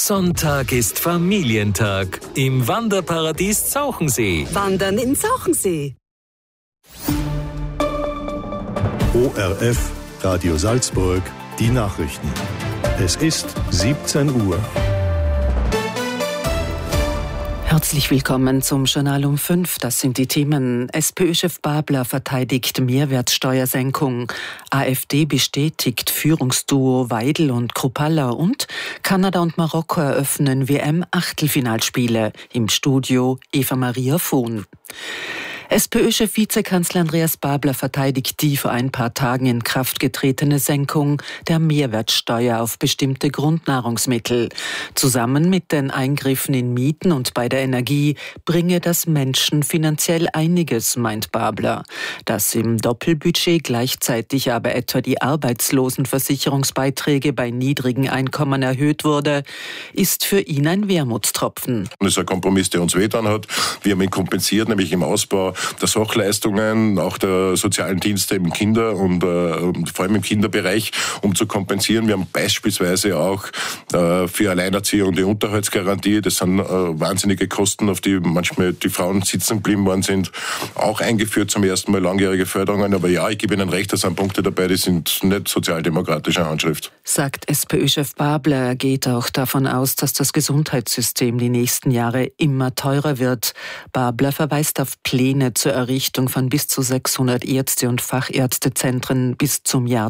Sonntag ist Familientag im Wanderparadies Zauchensee. Wandern in Zauchensee. ORF, Radio Salzburg, die Nachrichten. Es ist 17 Uhr. Herzlich willkommen zum Journal um 5. Das sind die Themen. SPÖ-Chef Babler verteidigt Mehrwertsteuersenkung. AfD bestätigt Führungsduo Weidel und Kruppalla und Kanada und Marokko eröffnen WM-Achtelfinalspiele. Im Studio Eva-Maria Vohn. SPÖ-Chef Vizekanzler Andreas Babler verteidigt die vor ein paar Tagen in Kraft getretene Senkung der Mehrwertsteuer auf bestimmte Grundnahrungsmittel. Zusammen mit den Eingriffen in Mieten und bei der Energie bringe das Menschen finanziell einiges, meint Babler. Dass im Doppelbudget gleichzeitig aber etwa die Arbeitslosenversicherungsbeiträge bei niedrigen Einkommen erhöht wurde, ist für ihn ein Wermutstropfen. Das ist ein Kompromiss, der uns wehgetan hat. Wir haben ihn kompensiert, nämlich im Ausbau der Sachleistungen, auch der sozialen Dienste im Kinder- und vor allem im Kinderbereich, um zu kompensieren. Wir haben beispielsweise auch für Alleinerzieher die Unterhaltsgarantie, das sind wahnsinnige Kosten, auf die manchmal die Frauen sitzen geblieben worden sind, auch eingeführt zum ersten Mal langjährige Förderungen. Aber ja, ich gebe Ihnen recht, da sind Punkte dabei, die sind nicht sozialdemokratischer Handschrift. Sagt SPÖ-Chef Babler. Er geht auch davon aus, dass das Gesundheitssystem die nächsten Jahre immer teurer wird. Babler verweist auf Pläne zur Errichtung von bis zu 600 Ärzte- und Fachärztezentren bis zum Jahr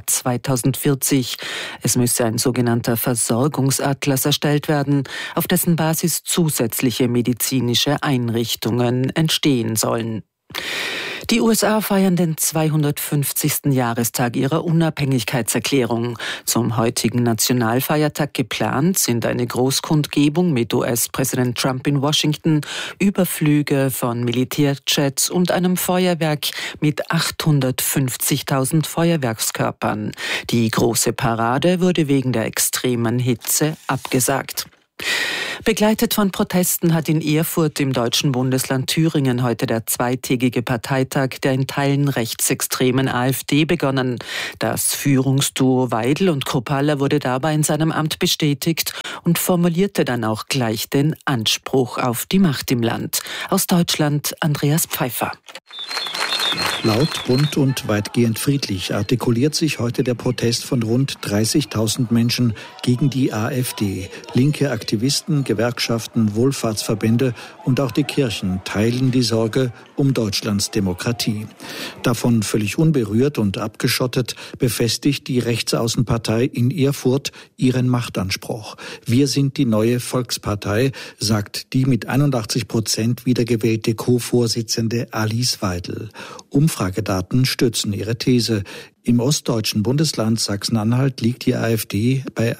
2040. Es müsse ein sogenannter Versorgungsatlas erstellt werden, auf dessen Basis zusätzliche medizinische Einrichtungen entstehen sollen. Die USA feiern den 250. Jahrestag ihrer Unabhängigkeitserklärung. Zum heutigen Nationalfeiertag geplant sind eine Großkundgebung mit US-Präsident Trump in Washington, Überflüge von Militärjets und einem Feuerwerk mit 850.000 Feuerwerkskörpern. Die große Parade wurde wegen der extremen Hitze abgesagt. Begleitet von Protesten hat in Erfurt im deutschen Bundesland Thüringen heute der zweitägige Parteitag der in Teilen rechtsextremen AfD begonnen. Das Führungsduo Weidel und Kruppalla wurde dabei in seinem Amt bestätigt und formulierte dann auch gleich den Anspruch auf die Macht im Land. Aus Deutschland Andreas Pfeiffer. Laut, bunt und weitgehend friedlich artikuliert sich heute der Protest von rund 30.000 Menschen gegen die AfD. Linke Aktivisten, Gewerkschaften, Wohlfahrtsverbände und auch die Kirchen teilen die Sorge um Deutschlands Demokratie. Davon völlig unberührt und abgeschottet befestigt die Rechtsaußenpartei in Erfurt ihren Machtanspruch. Wir sind die neue Volkspartei, sagt die mit 81% wiedergewählte Co-Vorsitzende Alice Weidel. Umfragedaten stützen ihre These. Im ostdeutschen Bundesland Sachsen-Anhalt liegt die AfD bei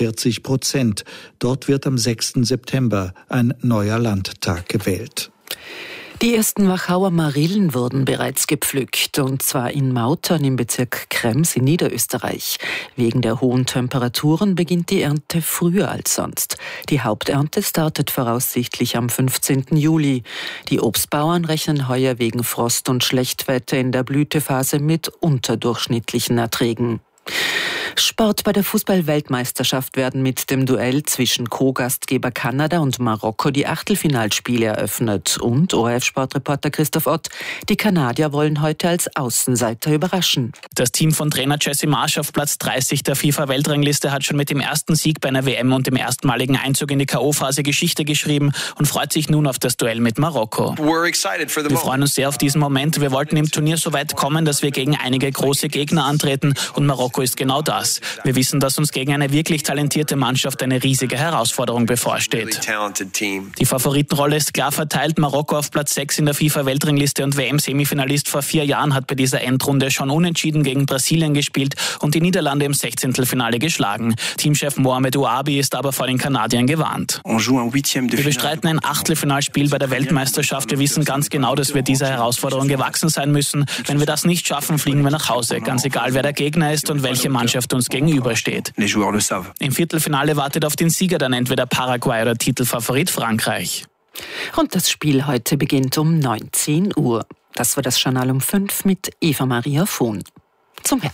41%. Dort wird am 6. September ein neuer Landtag gewählt. Die ersten Wachauer Marillen wurden bereits gepflückt, und zwar in Mautern im Bezirk Krems in Niederösterreich. Wegen der hohen Temperaturen beginnt die Ernte früher als sonst. Die Haupternte startet voraussichtlich am 15. Juli. Die Obstbauern rechnen heuer wegen Frost und Schlechtwetter in der Blütephase mit unterdurchschnittlichen Erträgen. Sport: Bei der Fußball-Weltmeisterschaft werden mit dem Duell zwischen Co-Gastgeber Kanada und Marokko die Achtelfinalspiele eröffnet. Und ORF-Sportreporter Christoph Ott: Die Kanadier wollen heute als Außenseiter überraschen. Das Team von Trainer Jesse Marsch auf Platz 30 der FIFA-Weltrangliste hat schon mit dem ersten Sieg bei einer WM und dem erstmaligen Einzug in die K.O.-Phase Geschichte geschrieben und freut sich nun auf das Duell mit Marokko. Wir freuen uns sehr auf diesen Moment. Wir wollten im Turnier so weit kommen, dass wir gegen einige große Gegner antreten, und Marokko ist genau das. Wir wissen, dass uns gegen eine wirklich talentierte Mannschaft eine riesige Herausforderung bevorsteht. Die Favoritenrolle ist klar verteilt. Marokko auf Platz 6 in der FIFA-Weltrangliste und WM-Semifinalist vor 4 Jahren hat bei dieser Endrunde schon unentschieden gegen Brasilien gespielt und die Niederlande im 16. Finale geschlagen. Teamchef Mohamed Ouabi ist aber vor den Kanadiern gewarnt. Wir bestreiten ein Achtelfinalspiel bei der Weltmeisterschaft. Wir wissen ganz genau, dass wir dieser Herausforderung gewachsen sein müssen. Wenn wir das nicht schaffen, fliegen wir nach Hause. Ganz egal, wer der Gegner ist und welche Mannschaft uns gegenübersteht. Im Viertelfinale wartet auf den Sieger dann entweder Paraguay oder Titelfavorit Frankreich. Und das Spiel heute beginnt um 19 Uhr. Das war das Journal um 5 mit Eva-Maria Vohn. Zum Wetter.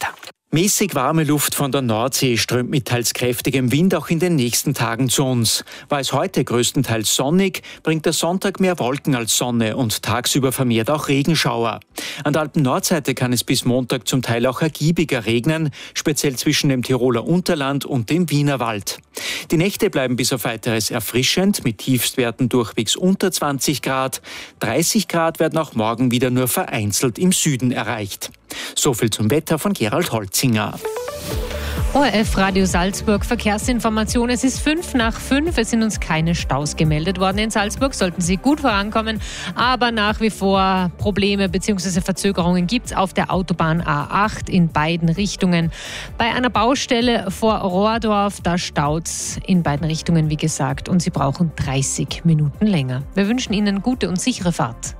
Mäßig warme Luft von der Nordsee strömt mit teils kräftigem Wind auch in den nächsten Tagen zu uns. War es heute größtenteils sonnig, bringt der Sonntag mehr Wolken als Sonne und tagsüber vermehrt auch Regenschauer. An der Alpen-Nordseite kann es bis Montag zum Teil auch ergiebiger regnen, speziell zwischen dem Tiroler Unterland und dem Wienerwald. Die Nächte bleiben bis auf Weiteres erfrischend, mit Tiefstwerten durchwegs unter 20 Grad. 30 Grad werden auch morgen wieder nur vereinzelt im Süden erreicht. So viel zum Wetter von Gerald Holzinger. ORF Radio Salzburg, Verkehrsinformation. Es ist 5:05. Es sind uns keine Staus gemeldet worden in Salzburg. Sollten Sie gut vorankommen. Aber nach wie vor Probleme bzw. Verzögerungen gibt es auf der Autobahn A8 in beiden Richtungen. Bei einer Baustelle vor Rohrdorf, da staut es in beiden Richtungen, wie gesagt. Und Sie brauchen 30 Minuten länger. Wir wünschen Ihnen gute und sichere Fahrt.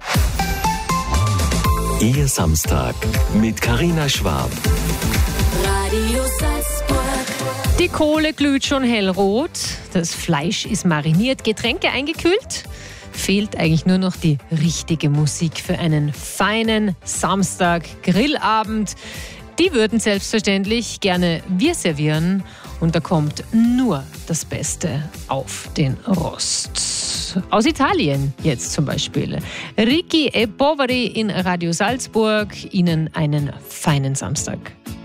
Ihr Samstag mit Carina Schwab. Radio Salzburg. Die Kohle glüht schon hellrot, das Fleisch ist mariniert, Getränke eingekühlt. Fehlt eigentlich nur noch die richtige Musik für einen feinen Samstag-Grillabend. Die würden selbstverständlich gerne wir servieren. Und da kommt nur das Beste auf den Rost. Aus Italien jetzt zum Beispiel. Ricky e Poveri in Radio Salzburg. Ihnen einen feinen Samstag.